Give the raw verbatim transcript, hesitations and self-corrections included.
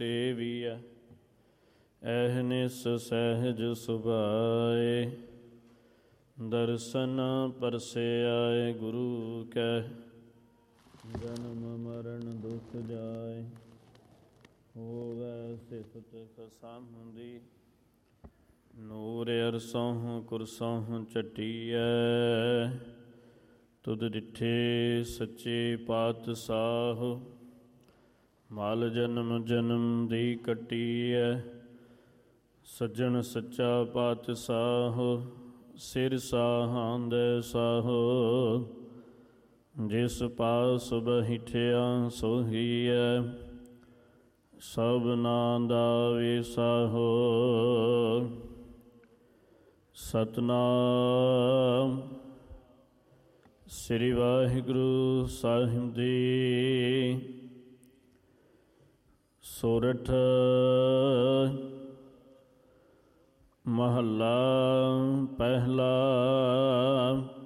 ਸੇਵੀਐ। ਅਹਨਿਸ ਸਹਿਜ ਸੁਭਾਏ, ਦਰਸ਼ਨ ਪਰਸਿਆਏ ਗੁਰੂ ਕੈ। ਜਨਮ ਮਰਨ ਦੁਖ ਜਾਏ, ਹੋਵੈ ਸਿਫਤ ਖਸਮ ਦੀ। ਨੂਰ ਅਰਸੋਂ ਕੁਰਸੋਂ ਝਟੀਐ, ਤੁਧ ਡਿਠੇ ਸੱਚੇ ਪਾਤਸ਼ਾਹ। ਮਲ ਜਨਮ ਜਨਮ ਦੀ ਕੱਟੀਐ, ਸੱਜਣ ਸੱਚਾ ਪਾਤਸ਼ਾਹ। ਸਿਰ ਸਾਹਾਂਦੈ ਸਾਹੋ, ਜਿਸ ਪਾਸ ਬਹਿਠਿਆ ਸੋਹੀਐ। ਸਭਨਾ ਦਾ ਵਿਸਾਹੋ, ਸਤਿਨਾਮ ਸ੍ਰੀ ਵਾਹਿਗੁਰੂ ਸਾਹਿਬ ਜੀ। ਸੋਰਠ ਮਹੱਲਾ ਪਹਿਲਾ।